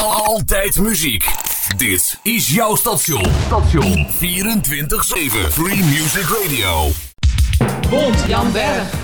Altijd muziek. Dit is jouw station. 24/7 Free Music Radio. Bond Jan Berg.